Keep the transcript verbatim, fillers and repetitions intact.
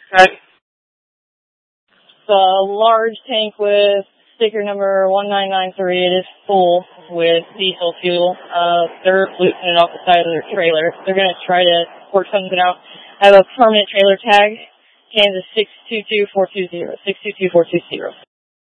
Okay. It's a large tank with sticker number one nine nine three. It is full with diesel fuel. Uh, they're loosening it off the side of their trailer. They're going to try to work something out. I have a permanent trailer tag, Kansas six two two four two zero. six two two four two zero.